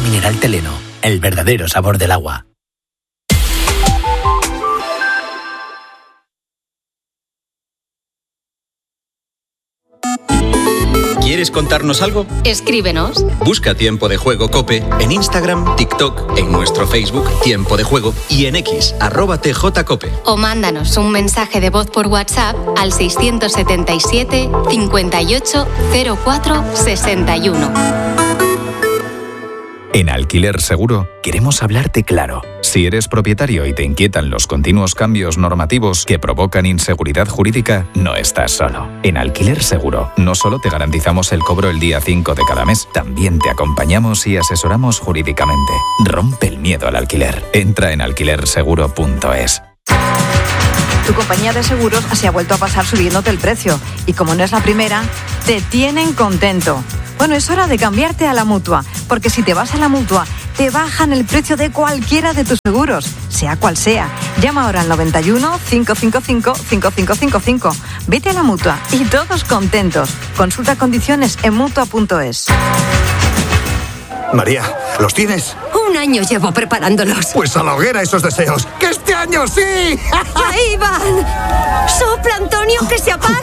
mineral Teleno, el verdadero sabor del agua. ¿Quieres contarnos algo? Escríbenos. Busca Tiempo de Juego COPE en Instagram, TikTok, en nuestro Facebook Tiempo de Juego y en X @TJCOPE. O mándanos un mensaje de voz por WhatsApp al 677 58 04 61. En Alquiler Seguro queremos hablarte claro. Si eres propietario y te inquietan los continuos cambios normativos que provocan inseguridad jurídica, no estás solo. En Alquiler Seguro no solo te garantizamos el cobro el día 5 de cada mes, también te acompañamos y asesoramos jurídicamente. Rompe el miedo al alquiler. Entra en alquilerseguro.es. Tu compañía de seguros se ha vuelto a pasar subiéndote el precio. Y como no es la primera, te tienen contento. Bueno, es hora de cambiarte a la Mutua, porque si te vas a la Mutua, te bajan el precio de cualquiera de tus seguros, sea cual sea. Llama ahora al 91 555 5555. Vete a la Mutua y todos contentos. Consulta condiciones en Mutua.es. María, ¿los tienes? Un año llevo preparándolos. Pues a la hoguera esos deseos. ¡Que este año sí! ¡Ahí van! ¡Sopla, Antonio, que se apaga!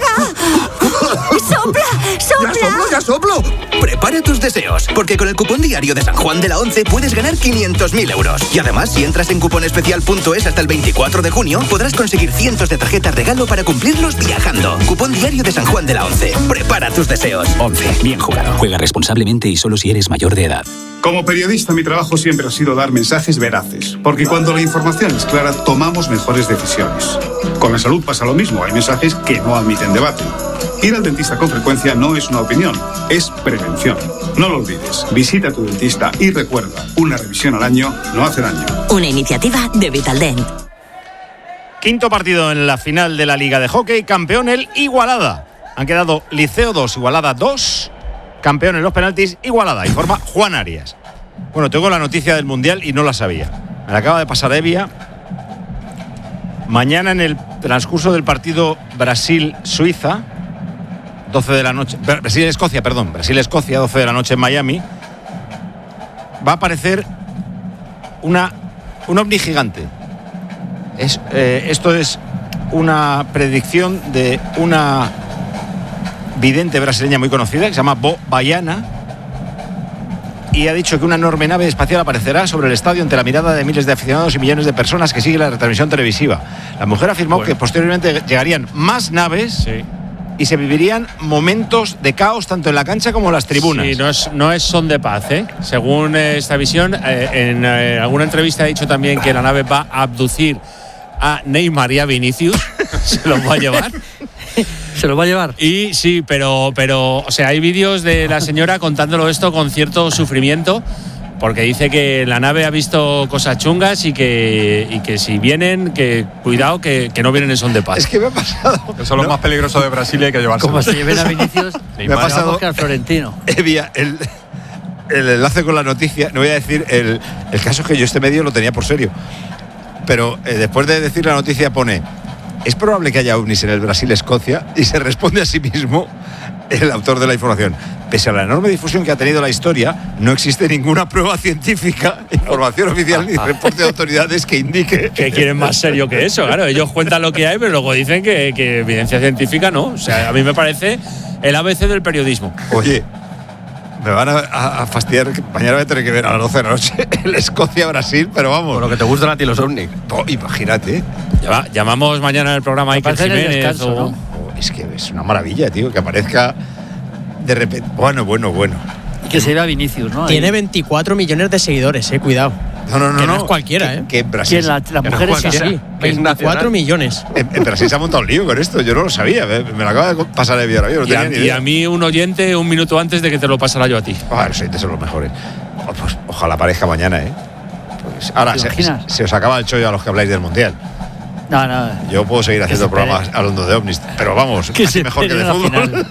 ¡Sopla, sopla! ¡Ya soplo! Prepara tus deseos, porque con el cupón diario de San Juan de la Once puedes ganar 500.000 euros. Y además, si entras en cuponespecial.es hasta el 24 de junio, podrás conseguir cientos de tarjetas regalo para cumplirlos viajando. Cupón diario de San Juan de la Once. Prepara tus deseos. 11. Bien jugado. Juega responsablemente y solo si eres mayor de edad. Como periodista, mi trabajo siempre ha sido dar mensajes veraces, porque cuando la información es clara, tomamos mejores decisiones. Con la salud pasa lo mismo, hay mensajes que no admiten debate. Ir al dentista con frecuencia no es una opinión, es prevención. No lo olvides, visita a tu dentista y recuerda, una revisión al año no hace daño. Una iniciativa de Vitaldent. Quinto partido en la final de la Liga de Hockey, campeón el Igualada. Han quedado Liceo 2, Igualada 2. Campeón en los penaltis, Igualada, informa Juan Arias. Bueno, tengo la noticia del Mundial y no la sabía. Me la acaba de pasar Evia. Mañana en el transcurso del partido Brasil-Suiza, 12 de la noche, Brasil-Escocia, 12 de la noche en Miami, va a aparecer un ovni gigante. Esto es una predicción de una vidente brasileña muy conocida que se llama Bo Baiana, y ha dicho que una enorme nave espacial aparecerá sobre el estadio ante la mirada de miles de aficionados y millones de personas que siguen la retransmisión televisiva. La mujer afirmó que posteriormente llegarían más naves y se vivirían momentos de caos tanto en la cancha como en las tribunas. Sí, no es son de paz, ¿eh? Según esta visión, en alguna entrevista ha dicho también que la nave va a abducir a Neymar y a Vinicius. Se los va a llevar. ¿Se lo va a llevar? Y sí, pero o sea, hay vídeos de la señora contándolo esto con cierto sufrimiento, porque dice que la nave ha visto cosas chungas y que si vienen, que cuidado, que no vienen en son de paz. Es que me ha pasado. Eso es lo más peligroso de Brasil y hay que llevarse. Como si lleven a Vinicius, me ha pasado al Florentino. Evia, el enlace con la noticia, no voy a decir, el caso es que yo este medio lo tenía por serio. Pero después de decir la noticia pone: ¿es probable que haya ovnis en el Brasil-Escocia? Y se responde a sí mismo el autor de la información: pese a la enorme difusión que ha tenido la historia, no existe ninguna prueba científica, información oficial ni reporte de autoridades que indique... Que quieren más serio que eso, claro. Ellos cuentan lo que hay, pero luego dicen que evidencia científica no. O sea, a mí me parece el ABC del periodismo. Oye, me van a fastidiar. Mañana voy a tener que ver a las 12 de la noche el Escocia-Brasil, pero vamos. Por lo que te gustan a ti los ovnis. Imagínate. Llamamos mañana en el programa a Iker Jiménez. ¿No? Es que es una maravilla, tío, que aparezca de repente. Bueno. Y que se vea Vinicius, ¿no? Tiene 24 millones de seguidores, cuidado. No es cualquiera, ¿eh? Que en Brasil. Que la mujer es así. 24 millones. En Brasil se ha montado un lío con esto, yo no lo sabía. Me lo acaba de pasar el vídeo ahora. No tenía ni idea. Y a mí un oyente un minuto antes de que te lo pasara yo a ti. Los oyentes son los mejores. Pues, ojalá aparezca mañana, ¿eh? Pues ahora se os acaba el chollo a los que habláis del Mundial. No. Yo puedo seguir haciendo programas hablando de ovnis, pero vamos, que casi mejor que de fútbol.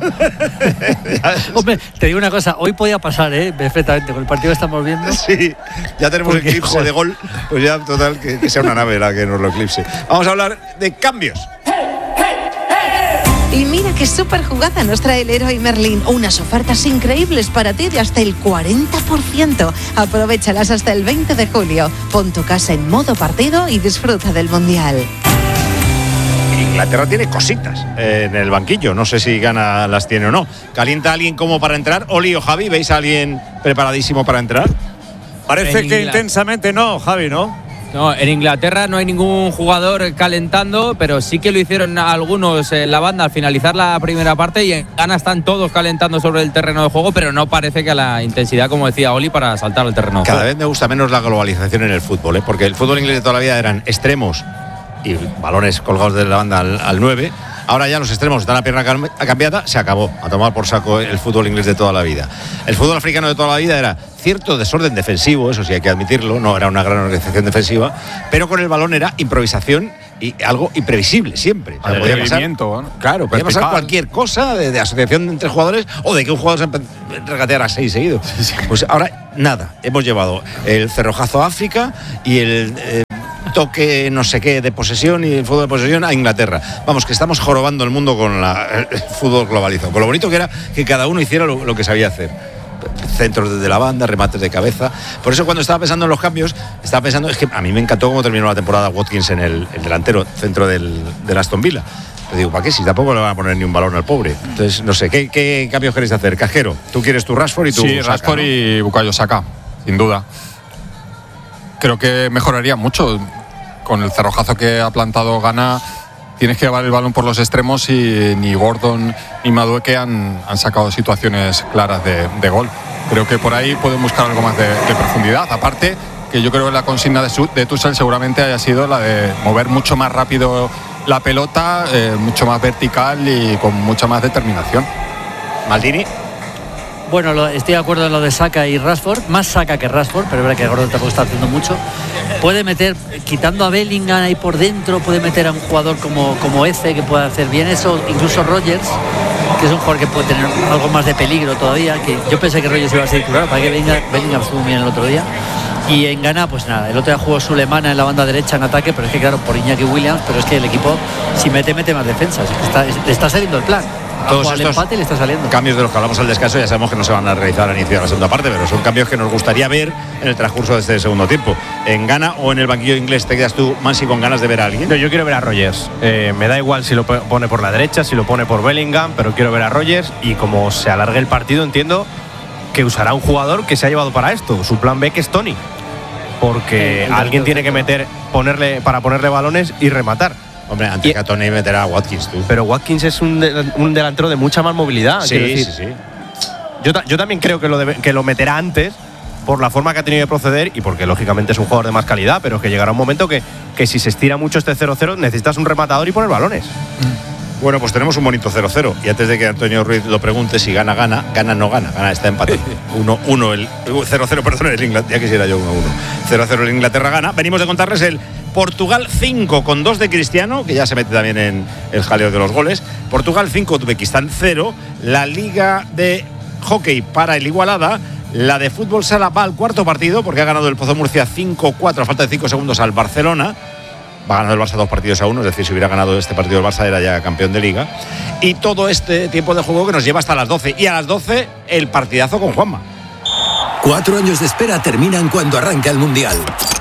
Hombre, te digo una cosa, hoy podía pasar, perfectamente, con el partido que estamos viendo. Sí, ya tenemos el eclipse de gol, pues ya total que sea una nave la que nos lo eclipse. Vamos a hablar de cambios. Y mira Mira qué súper jugada nos trae el Leroy Merlin. Unas ofertas increíbles para ti de hasta el 40%. Aprovéchalas hasta el 20 de julio. Pon tu casa en modo partido y disfruta del Mundial. Inglaterra tiene cositas en el banquillo. No sé si Ghana las tiene o no. ¿Calienta alguien como para entrar? Oli o Javi, ¿veis a alguien preparadísimo para entrar? Parece que intensamente no, Javi, ¿no? No, en Inglaterra no hay ningún jugador calentando, pero sí que lo hicieron algunos en la banda al finalizar la primera parte, y en Ghana están todos calentando sobre el terreno de juego, pero no parece que a la intensidad, como decía Oli, para saltar al terreno de juego. Cada vez me gusta menos la globalización en el fútbol, porque el fútbol inglés de toda la vida eran extremos y balones colgados de la banda al 9. Ahora ya los extremos están a pierna cambiada, se acabó. A tomar por saco el fútbol inglés de toda la vida. El fútbol africano de toda la vida era cierto desorden defensivo, eso sí hay que admitirlo, no era una gran organización defensiva, pero con el balón era improvisación y algo imprevisible siempre. O sea, podía pasar, claro, podía pasar cualquier cosa de asociación entre jugadores o de que un jugador se regateara 6 seguidos. Pues ahora nada, hemos llevado el cerrojazo a África y el toque no sé qué de posesión y el fútbol de posesión a Inglaterra. Vamos, que estamos jorobando el mundo con el fútbol globalizado. Con lo bonito que era que cada uno hiciera lo que sabía hacer. Centros desde la banda, remates de cabeza. Por eso cuando estaba pensando en los cambios, estaba pensando, es que a mí me encantó cómo terminó la temporada Watkins en el delantero centro del Aston Villa. Pero digo, ¿para qué? Si tampoco le van a poner ni un balón al pobre. Entonces, no sé, ¿qué cambios queréis hacer? Casquero, tú quieres tu Rashford y tu Sí, Saka, Rashford, ¿no? y Bukayo Saka, sin duda. Creo que mejoraría mucho. Con el cerrojazo que ha plantado Ghana, tienes que llevar el balón por los extremos y ni Gordon ni Madueke han sacado situaciones claras de gol. Creo que por ahí pueden buscar algo más de profundidad. Aparte, que yo creo que la consigna de Tuchel seguramente haya sido la de mover mucho más rápido la pelota, mucho más vertical y con mucha más determinación. Maldini. Bueno, estoy de acuerdo en lo de Saka y Rashford, más Saka que Rashford, pero es verdad que Gordon tampoco está haciendo mucho. Puede meter, quitando a Bellingham ahí por dentro, puede meter a un jugador como Eze, que puede hacer bien eso, incluso Rodgers, que es un jugador que puede tener algo más de peligro todavía, que yo pensé que Rodgers iba a ser titular, para que Bellingham estuvo bien el otro día. Y en Ghana, pues nada, el otro día jugó Sulemana en la banda derecha en ataque, pero es que claro, por Iñaki Williams, pero es que el equipo, si mete más defensas, le está saliendo el plan. Todos estos empate le está saliendo. Cambios de los que hablamos al descanso ya sabemos que no se van a realizar al inicio de la segunda parte, pero son cambios que nos gustaría ver en el transcurso de este segundo tiempo. En Ghana o en el banquillo inglés, ¿te quedas tú, Mansi, con ganas de ver a alguien? No, yo quiero ver a Rodgers. Me da igual si lo pone por la derecha, si lo pone por Bellingham, pero quiero ver a Rodgers, y como se alargue el partido, entiendo que usará un jugador que se ha llevado para esto, su plan B, que es Tony, porque alguien tiene que ponerle balones y rematar. Hombre, antes que a Tony meterá a Watkins, tú. Pero Watkins es un delantero de mucha más movilidad. Sí. Yo también creo que lo meterá antes por la forma que ha tenido de proceder y porque lógicamente es un jugador de más calidad, pero que llegará un momento que si se estira mucho este 0-0 necesitas un rematador y poner balones. Bueno, pues tenemos un bonito 0-0 y antes de que Antonio Ruiz lo pregunte, si gana no gana está empate. 0-0, perdón, el Inglaterra, ya quisiera yo 1-1. 0-0 el Inglaterra gana. Venimos de contarles el Portugal 5 con 2 de Cristiano, que ya se mete también en el jaleo de los goles. Portugal 5, Uzbekistán 0. La Liga de Hockey para el Igualada. La de Fútbol Sala va al cuarto partido porque ha ganado el Pozo Murcia 5-4 a falta de 5 segundos al Barcelona. Va ganando el Barça 2-1, es decir, si hubiera ganado este partido el Barça era ya campeón de Liga. Y todo este tiempo de juego que nos lleva hasta las 12. Y a las 12 el partidazo con Juanma. 4 años de espera terminan cuando arranca el Mundial.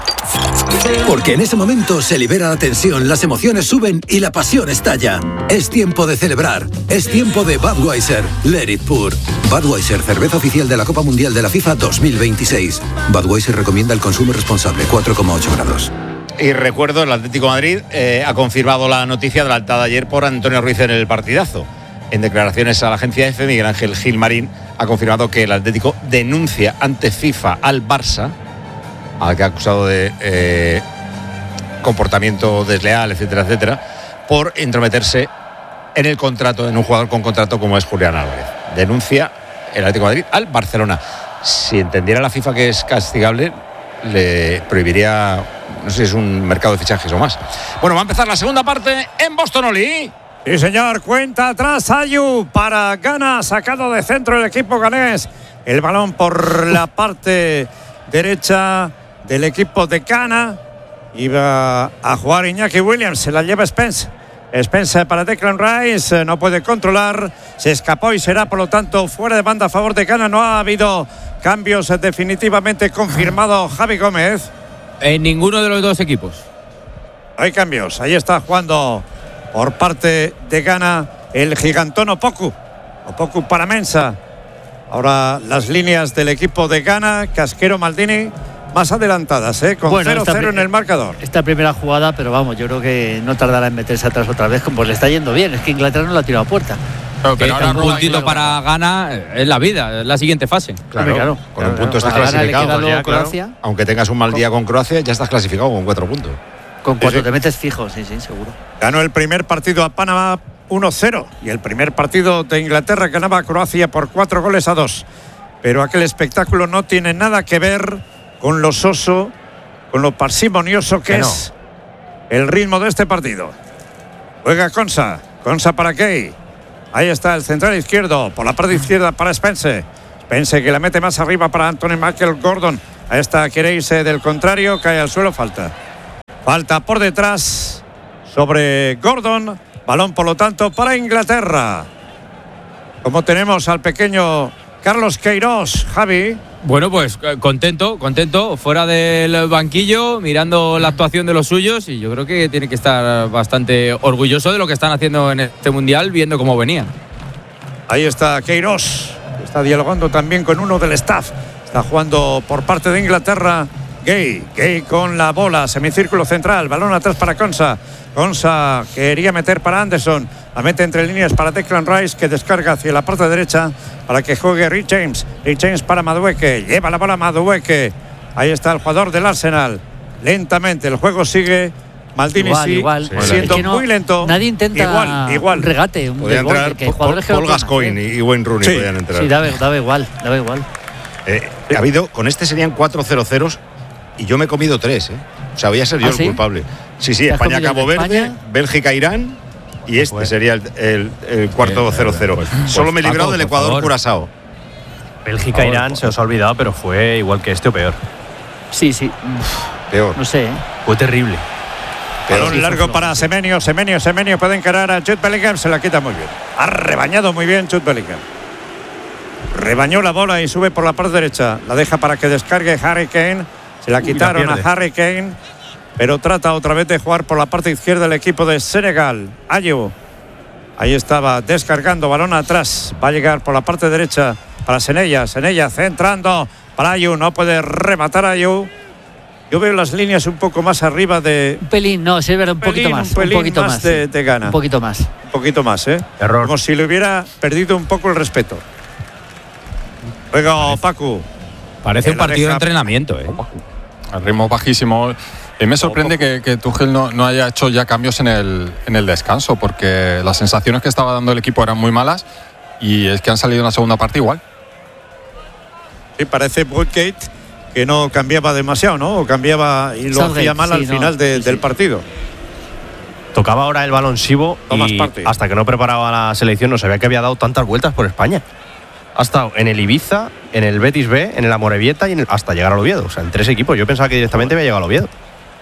Porque en ese momento se libera la tensión, las emociones suben y la pasión estalla. Es tiempo de celebrar. Es tiempo de Budweiser. Let it pour. Budweiser, cerveza oficial de la Copa Mundial de la FIFA 2026. Budweiser recomienda el consumo responsable, 4,8 grados. Y recuerdo, el Atlético de Madrid ha confirmado la noticia de la altada ayer por Antonio Ruiz en el partidazo. En declaraciones a la agencia EFE, Miguel Ángel Gilmarín ha confirmado que el Atlético denuncia ante FIFA al Barça, al que ha acusado de comportamiento desleal, etcétera, etcétera, por entrometerse en el contrato, en un jugador con contrato como es Julián Álvarez. Denuncia el Atlético de Madrid al Barcelona. Si entendiera la FIFA que es castigable, le prohibiría, no sé si es un mercado de fichajes o más. Bueno, va a empezar la segunda parte en Boston, Oli. Sí, señor, cuenta atrás Ayu para Ghana, sacado de centro el equipo ganés. El balón por la parte derecha del equipo de Ghana. Iba a jugar Iñaki Williams, se la lleva Spence. Spencer para Declan Rice, no puede controlar, se escapó y será por lo tanto fuera de banda a favor de Ghana. No ha habido cambios definitivamente confirmados, Javi Gómez. En ninguno de los dos equipos. Hay cambios, ahí está jugando por parte de Ghana el gigantón Opoku para Mensah. Ahora las líneas del equipo de Ghana, Casquero, Maldini, más adelantadas, con 0-0 en el marcador. Esta primera jugada, pero vamos, yo creo que no tardará en meterse atrás otra vez, pues le está yendo bien. Es que Inglaterra no la ha tirado a puerta. Pero ahora un puntito para Ghana es la vida, es la siguiente fase. Claro. Con un punto estás clasificado. Claro. Aunque tengas un mal día con Croacia, ya estás clasificado con 4 puntos. Con 4 te metes fijo, sí, seguro. Ganó el primer partido a Panamá 1-0 y el primer partido de Inglaterra ganaba a Croacia por 4-2. Pero aquel espectáculo no tiene nada que ver con lo soso, con lo parsimonioso que es el ritmo de este partido. Juega Konsa para Kay. Ahí está el central izquierdo, por la parte izquierda para Spence que la mete más arriba para Anthony Michael Gordon. Ahí está, quiere irse del contrario, cae al suelo, falta por detrás sobre Gordon. Balón por lo tanto para Inglaterra. Como tenemos al pequeño Carlos Queiroz, Javi. Bueno, pues contento, fuera del banquillo, mirando la actuación de los suyos, y yo creo que tiene que estar bastante orgulloso de lo que están haciendo en este Mundial, viendo cómo venían. Ahí está Queiroz, está dialogando también con uno del staff. Está jugando por parte de Inglaterra Gay con la bola, semicírculo central, balón atrás para Konsa quería meter para Anderson, la mete entre líneas para Declan Rice, que descarga hacia la parte derecha para que juegue Rhys James para Madueke, lleva la bola Madueke, ahí está el jugador del Arsenal, lentamente el juego sigue. Maldini igual. Siendo es que muy lento. Nadie intenta igual. un regate, un podía entrar Paul Gascoigne y Wayne Rooney podían entrar. Sí, daba igual. Ha habido, con este serían 4 0-0 y yo me he comido 3, O sea, voy a ser yo el culpable. Sí, España-Cabo Verde, Bélgica-Irán y este sería el cuarto 0-0. Solo me he librado del Ecuador-Curazao. Bélgica-Irán se os ha olvidado, pero fue igual que este o peor. Sí. Peor. No sé, Fue terrible. Balón largo para Semenyo puede encarar a Jude Bellingham, se la quita muy bien. Ha rebañado muy bien Jude Bellingham. Rebañó la bola y sube por la parte derecha. La deja para que descargue Harry Kane. Se la quitaron a Harry Kane, pero trata otra vez de jugar por la parte izquierda el equipo de Senegal. Ayew. Ahí estaba descargando, balón atrás. Va a llegar por la parte derecha para Senella centrando para Ayew. No puede rematar a Ayew. Yo veo las líneas un poco más arriba de... Un pelín, no, sí, un poquito más. Un poquito más de Ghana. Un poquito más. Un poquito más, Error. Como si le hubiera perdido un poco el respeto. Juega Pacu. Parece un partido de entrenamiento, Al ritmo bajísimo. Me sorprende que Tuchel no haya hecho ya cambios en el descanso, porque las sensaciones que estaba dando el equipo eran muy malas y es que han salido en la segunda parte igual. Sí, parece Woodgate que no cambiaba demasiado, ¿no? O cambiaba y lo hacía mal al final del partido. Tocaba ahora el balón Sibo y hasta que no preparaba la selección no sabía que había dado tantas vueltas por España. Ha estado en el Ibiza, en el Betis B, en el Amorebieta y hasta llegar al Oviedo. O sea, en 3 equipos. Yo pensaba que directamente había llegado al Oviedo.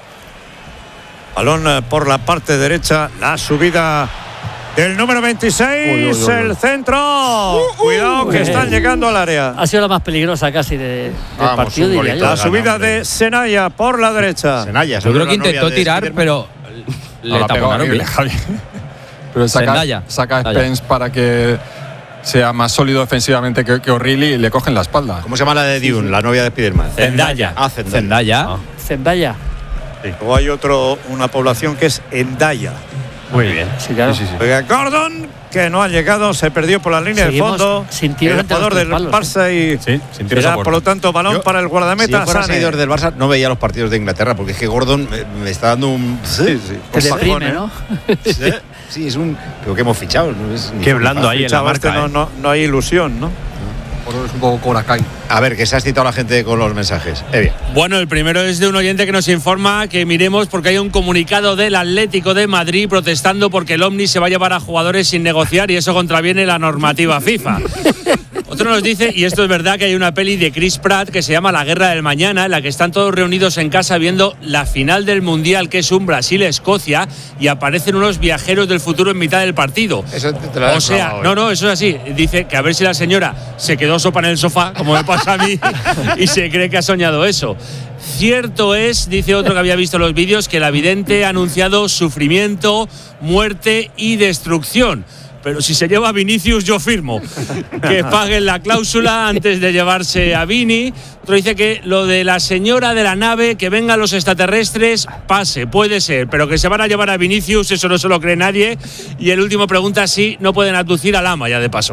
Balón por la parte derecha, la subida del número 26, el centro. Cuidado que están llegando al área. Ha sido la más peligrosa casi del partido, diría yo. La subida de Senaya por la derecha. Yo creo que intentó tirar, pero le taponaron bien. Pero saca a Spence para que sea más sólido defensivamente que O'Reilly y le cogen la espalda. ¿Cómo se llama la de Dune, la novia de Spiderman? Zendaya. Zendaya. Sí. O hay una población que es Endaya. Muy bien. Sí, claro. Oiga, Gordon, que no ha llegado, se perdió por la línea de fondo. El jugador del Barça y será, por lo tanto, balón para el guardameta. Si yo fuera seguidor del Barça, no veía los partidos de Inglaterra, porque es que Gordon me está dando un... Que deprime, ¿no? Sí, es un... Creo que hemos fichado. No es qué blando ahí en la marca. No hay ilusión, ¿no? Es un poco Cobra Kai. A ver, que se ha citado la gente con los mensajes. Bien. Bueno, el primero es de un oyente que nos informa que miremos porque hay un comunicado del Atlético de Madrid protestando porque el Omni se va a llevar a jugadores sin negociar y eso contraviene la normativa FIFA. Otro nos dice, y esto es verdad, que hay una peli de Chris Pratt que se llama La Guerra del Mañana, en la que están todos reunidos en casa viendo la final del Mundial, que es un Brasil-Escocia, y aparecen unos viajeros del futuro en mitad del partido. Eso te lo O sea, no, eso es así. Dice que a ver si la señora se quedó sopa en el sofá, como me pasa a mí, y se cree que ha soñado eso. Cierto es, dice otro que había visto los vídeos, que la vidente ha anunciado sufrimiento, muerte y destrucción. Pero si se lleva a Vinicius, yo firmo que paguen la cláusula antes de llevarse a Vini. Otro dice que lo de la señora de la nave, que vengan los extraterrestres, pase, puede ser, pero que se van a llevar a Vinicius, eso no se lo cree nadie. Y el último pregunta si no pueden abducir al ama, ya de paso.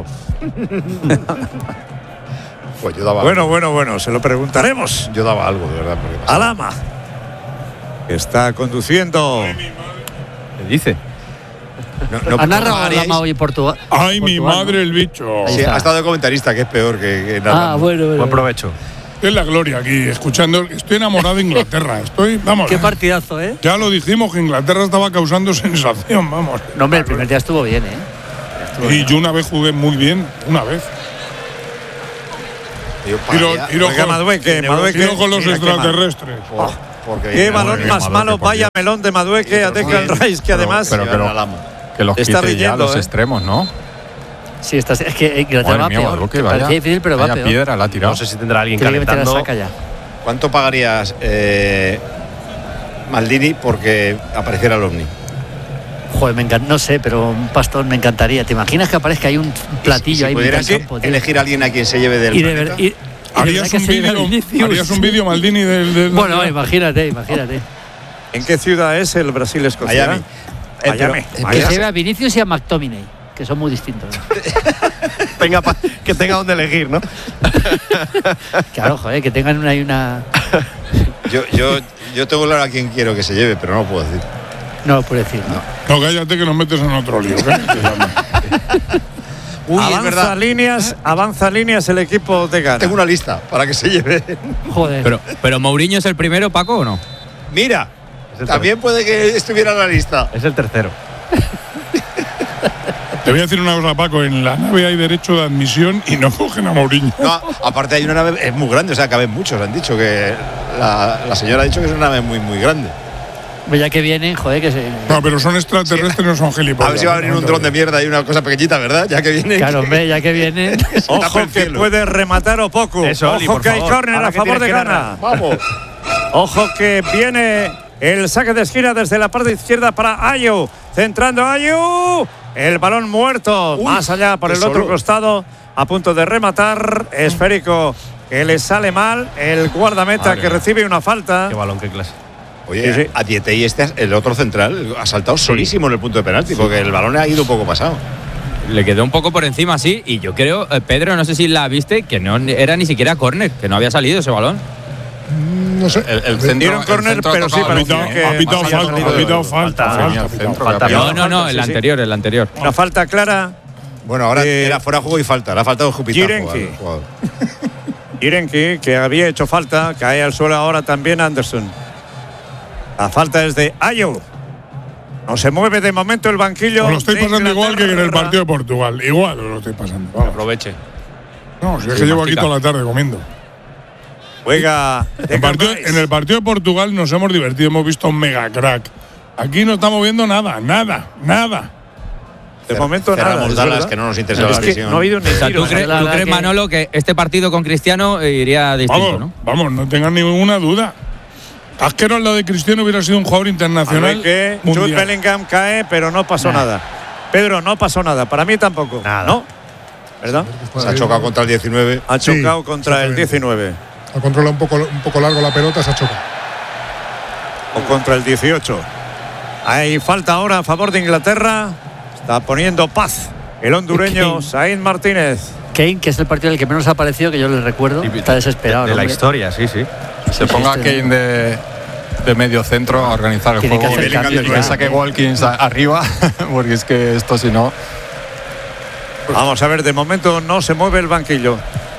Pues yo daba Bueno, se lo preguntaremos. Yo daba algo, de verdad. Al ama, que está conduciendo. ¿Qué dice? ¿Ha narrado el ama hoy en Portugal? ¡Ay, mi Portugal, madre, ¿no? el bicho! Sí, ha estado de comentarista, que es peor que nada. Ah, bueno. Buen provecho. Es la gloria aquí, escuchando. Estoy enamorado de Inglaterra. Vamos. Qué partidazo, ¿eh? Ya lo dijimos, que Inglaterra estaba causando sensación, vamos. No, hombre, el primer día estuvo bien, ¿eh? Y yo una vez jugué muy bien, una vez. Tiro con los extraterrestres. Qué balón más malo, vaya melón de Madueque a Declan Rice, que además que los está quite ya riendo, los extremos, ¿no? Sí, es que Inglaterra va peor. Madueque, Parecía difícil, pero va vaya peor. piedra la ha tirado. No sé si tendrá alguien Tiene que meter a calentando. Saka ya. ¿Cuánto pagarías, Maldini, porque apareciera el OVNI? Joder, no sé, pero un pastón me encantaría. ¿Te imaginas que aparezca ahí un platillo ahí en pudieras el campo, tío? elegir a alguien a quien se lleve del planeta? ¿Harías un vídeo, Maldini, del Bueno, imagínate. ¿En qué ciudad es el Brasil-Escocia? Miami. Que se lleve a Vinicius y a McTominay, que son muy distintos. Que tenga donde elegir, ¿no? Claro, joder, que tengan una... Yo tengo claro a quién quiero que se lleve, pero no lo puedo decir. No lo puedo decir, ¿no? No, cállate que nos metes en otro lío. Avanza líneas el equipo de Ghana. Tengo una lista para que se lleve. Joder. Pero Mourinho es el primero, Paco, ¿o no? Mira, también puede que estuviera en la lista. Es el tercero. Te voy a decir una cosa, Paco. En la nave hay derecho de admisión y no cogen a Mourinho. No, aparte hay una nave, es muy grande, o sea, caben muchos. Han dicho que la señora ha dicho que es una nave muy, muy grande. Ya que vienen, joder, que se... No, pero son extraterrestres, no son gilipollas. A ver si va a venir un dron de mierda y una cosa pequeñita, ¿verdad? Ya que vienen. Claro, hombre, ya que vienen. Ojo que puede rematar o poco. Ojo que hay córner a favor de Ghana. Vamos. Ojo que viene el saque de esquina desde la parte izquierda para Ayew. Centrando a Ayew. El balón muerto. Más allá por el otro costado. A punto de rematar. Esférico que le sale mal. El guardameta que recibe una falta. Qué balón, qué clase. Oye, a Dietey el otro central ha saltado solísimo en el punto de penalti, porque el balón ha ido un poco pasado. Le quedó un poco por encima, sí, y yo creo, Pedro, no sé si la viste, que no era ni siquiera córner, que no había salido ese balón. No sé. El centro, dieron córner, pero sí parecía que ha pitado falta. No, el anterior. Una falta clara. Bueno, ahora era fuera de juego y falta. Le ha faltado Jupitajo al jugador. Jirenki, que había hecho falta, cae al suelo ahora también Anderson. La falta es de Ayew. No se mueve de momento el banquillo. Os lo estoy pasando igual que en el partido de Portugal. Igual os lo estoy pasando. Vamos. Aproveche. No, si es que llevo aquí toda la tarde comiendo. Juega. En el partido de Portugal nos hemos divertido, hemos visto un mega crack. Aquí no estamos viendo nada. De momento cerramos nada. Dallas, que no nos interesa la visión. No ha habido ni tiro. ¿Tú crees, Manolo, que este partido con Cristiano iría distinto, ¿no? Vamos, no tengan ninguna duda. Asquero al lado de Cristiano hubiera sido un jugador internacional. Que Jude Bellingham cae, pero no pasó nada. Pedro, no pasó nada. Para mí tampoco. Nada. ¿No? ¿Verdad? Se ha chocado contra el 19. Ha chocado contra el 19. Ha controlado un poco largo la pelota, se ha chocado. O contra el 18. Hay falta ahora a favor de Inglaterra. Está poniendo paz el hondureño Said Martínez. Kane, que es el partido del que menos ha aparecido, que yo le recuerdo. Está desesperado. De la historia, sí. Se ponga Kane de medio centro a organizar el Tiene juego. que Que saque Watkins arriba, porque es que esto si no... Vamos a ver, de momento no se mueve el banquillo.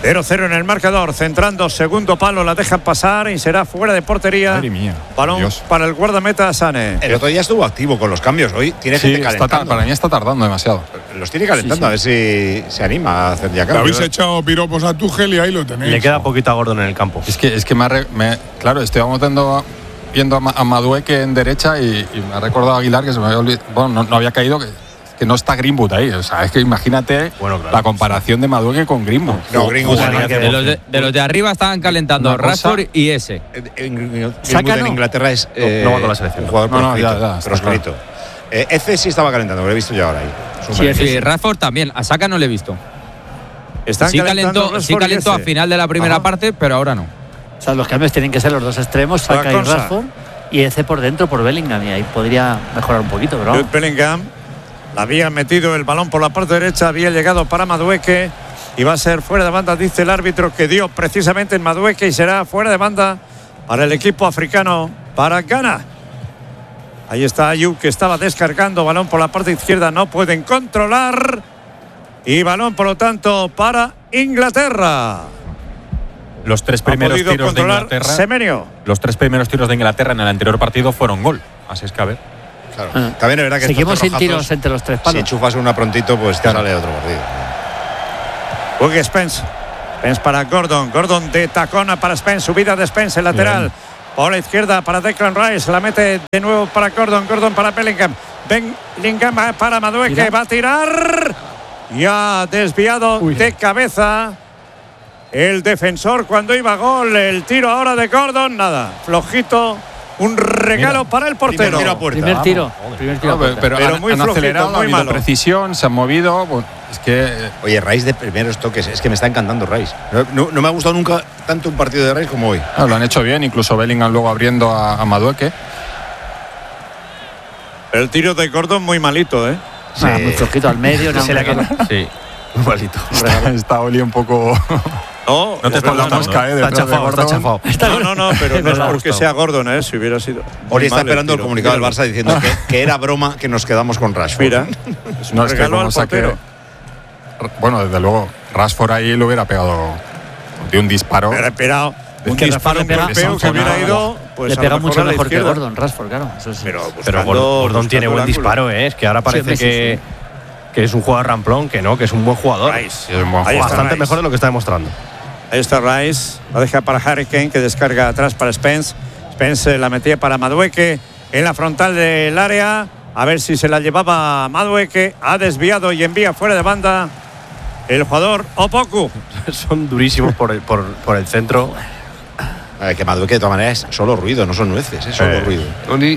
0-0 en el marcador, centrando segundo palo, la dejan pasar y será fuera de portería. Madre mía. Balón Dios. para el guardameta Sané. El otro día estuvo activo con los cambios, hoy tiene gente calentando. Para mí está tardando demasiado. Los tiene calentando, a ver si se anima a hacer ya Le cambios. habéis echado piropos a Tuchel y ahí lo tenéis. Le queda poquito a Gordon en el campo. Es que claro, estoy viendo a Madueke en derecha y me ha recordado a Aguilar que se me había olvidado. Bueno, no había caído que no está Greenwood ahí. O sea, es que imagínate la comparación de Madueke con Greenwood. No, Greenwood de los de arriba estaban calentando Rashford y ese. Greenwood en Inglaterra es no va con la selección. un jugador ya, proscrito. Ese sí estaba calentando, lo he visto yo ahora ahí. Sí, Rashford también. A Saka no le he visto. Sí calentó a final de la primera parte, pero ahora no. O sea, los cambios tienen que ser los dos extremos, Saka y Rashford, y ese por dentro por Bellingham, y ahí podría mejorar un poquito, pero Jude Bellingham la había metido el balón por la parte derecha, había llegado para Madueke y va a ser fuera de banda, dice el árbitro, que dio precisamente en Madueke, y será fuera de banda para el equipo africano, para Ghana. Ahí está Ayub, que estaba descargando, balón por la parte izquierda, no pueden controlar, y balón por lo tanto para Inglaterra. Los tres primeros tiros de Inglaterra. Semenyo. Los tres primeros tiros de Inglaterra en el anterior partido fueron gol. Así es que a ver. Claro. También es verdad que seguimos sin tiros entre los tres palos. Si enchufas una prontito, pues te sale otro partido. Juegue Spence. Spence para Gordon. Gordon de tacona para Spence. Subida de Spence, el lateral. Bien. Por la izquierda para Declan Rice. La mete de nuevo para Gordon. Gordon para Bellingham. Bellingham para Madueke. Va a tirar. Y ha desviado de cabeza el defensor cuando iba a gol. El tiro ahora de Gordon. Nada. Flojito. Un regalo para el portero. Primer tiro. Pero muy flojito, acelerado, muy malo. Precisión, se han movido. Pues, es que. Oye, Rice de primeros toques. Es que me está encantando Rice. No me ha gustado nunca tanto un partido de Rice como hoy. Lo han hecho bien, incluso Bellingham luego abriendo a Madueke. El tiro de Gordon muy malito, ¿eh? Sí. Muy flojito al medio. Se le ha quedado. Sí, muy malito. Está Oli un poco. No te está la mosca, está chafado. No, pero no es porque sea Gordon, si hubiera sido. Oli está esperando el comunicado del Barça diciendo que era broma que nos quedamos con Rashford. Mira, no es que como saque. Bueno, desde luego, Rashford ahí lo hubiera pegado de un disparo. Hubiera esperado. Un disparo, un golpeo que hubiera ido. Pues le pega mucho mejor que Gordon, Rashford, claro. Eso sí. Pero Gordon tiene buen disparo, es que ahora parece que es un jugador ramplón, que no, que es un buen jugador. Bastante mejor de lo que está demostrando. Ahí está Rice, la deja para Harry Kane, que descarga atrás para Spence. Spence la metía para Madueke en la frontal del área. A ver si se la llevaba Madueke. Ha desviado y envía fuera de banda el jugador Opoku. Son durísimos por el centro. Que Madueke de todas maneras es solo ruido, no son nueces, es solo ruido.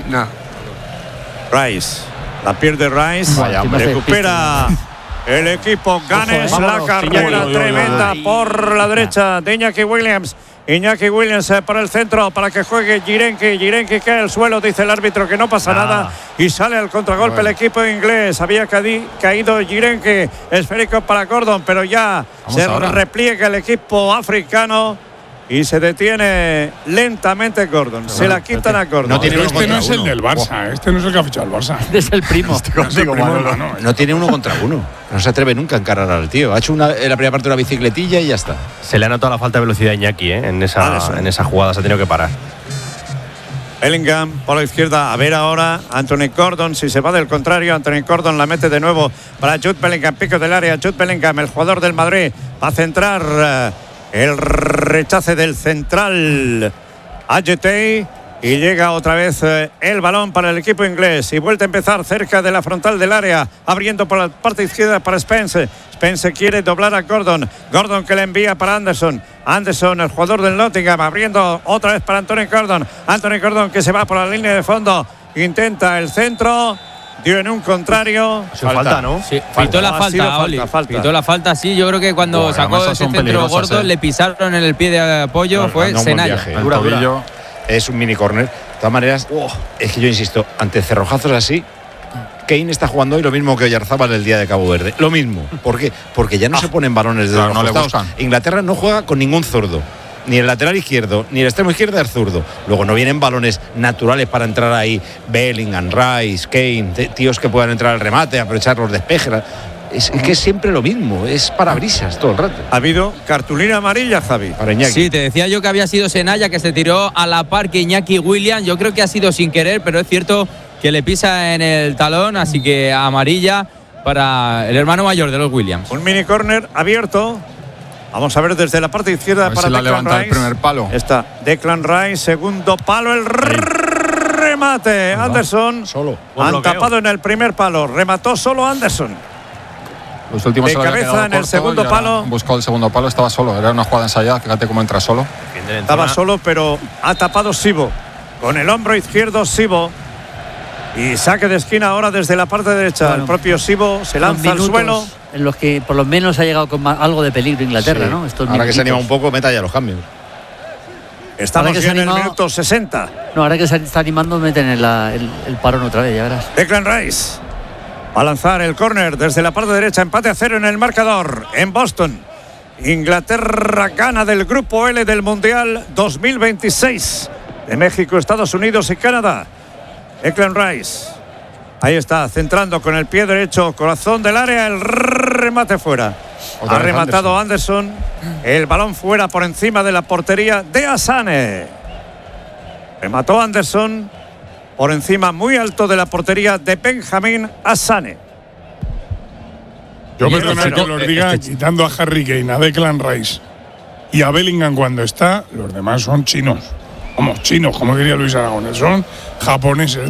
Rice, la pierde Rice. Recupera el equipo Ganes, la carrera tremenda por la derecha de Iñaki Williams. Iñaki Williams para el centro para que juegue Girenki. Girenki cae al suelo, dice el árbitro que no pasa nada y sale al contragolpe el equipo inglés. Había caído Girenki, esférico para Gordon, pero ya repliega el equipo africano y se detiene lentamente Gordon. Se la quitan a Gordon. Pero este no es el del Barça, este no es el que ha fichado el Barça. Es el primo. No tiene uno contra uno. No se atreve nunca a encarar al tío. Ha hecho en la primera parte una bicicletilla y ya está. Se le ha notado la falta de velocidad a Iñaki, en esa jugada. Se ha tenido que parar. Bellingham por la izquierda. A ver ahora Anthony Gordon. Si se va del contrario, Anthony Gordon la mete de nuevo para Jude Bellingham. Pico del área. Jude Bellingham, el jugador del Madrid, va a centrar. El rechace del central Ayetey y llega otra vez el balón para el equipo inglés y vuelve a empezar cerca de la frontal del área, abriendo por la parte izquierda para Spence. Spence quiere doblar a Gordon. Gordon que le envía para Anderson. Anderson, el jugador del Nottingham, abriendo otra vez para Anthony Gordon. Anthony Gordon que se va por la línea de fondo, intenta el centro. Dio en un contrario. Falta, ¿no? Sí, pitó la falta, Oli. Pitó la falta, sí. Yo creo que cuando sacó ese centro gordo, le pisaron en el pie de apoyo, fue Senaya. Es un mini corner. De todas maneras, es que yo insisto, ante cerrojazos así, Kane está jugando hoy lo mismo que Oyarzábal el día de Cabo Verde. Lo mismo. ¿Por qué? Porque ya no se ponen balones de los costados. Inglaterra no juega con ningún zurdo. Ni el lateral izquierdo, ni el extremo izquierdo es zurdo. Luego no vienen balones naturales para entrar ahí. Bellingham, Rice, Kane, tíos que puedan entrar al remate, aprovechar los despejes. Es que es siempre lo mismo, es parabrisas todo el rato. Ha habido cartulina amarilla, Javi. Para Iñaki. Sí, te decía yo que había sido Senaya que se tiró a la par que Iñaki Williams. Yo creo que ha sido sin querer, pero es cierto que le pisa en el talón, así que amarilla para el hermano mayor de los Williams. Un mini córner abierto. Vamos a ver desde la parte izquierda para Declan Rice. El primer palo. Está Declan Rice, segundo palo, el remate. Anderson. Solo. Han tapado en el primer palo. Remató solo Anderson. Los últimos de cabeza en el segundo palo. Buscó el segundo palo, estaba solo. Era una jugada ensayada. Fíjate cómo entra solo. Estaba solo, pero ha tapado Sibo. Con el hombro izquierdo, Sibo. Y saque de esquina ahora desde la parte derecha. Bueno, el propio Sibo se lanza al suelo. En los que por lo menos ha llegado con algo de peligro Inglaterra, Sí. ¿no? Estos ahora que se minutitos. anima un poco, meta ya los cambios. Estamos que ya en el anima- minuto 60. No, ahora que se está animando, meten el parón otra vez, ya verás. Declan Rice va a lanzar el córner desde la parte derecha. Empate a 0 en el marcador en Boston. Inglaterra gana del grupo L del Mundial 2026 de México, Estados Unidos y Canadá. Declan Rice. Ahí está, centrando con el pie derecho, corazón del área, el remate fuera. Ha rematado Anderson. El balón fuera por encima de la portería de Asane. Remató Anderson por encima muy alto de la portería de Benjamín Asane. Yo perdona que los diga, quitando a Harry Kane, a Declan Rice y a Bellingham cuando está, los demás son chinos. Vamos, chinos, como diría Luis Aragonés, son japoneses.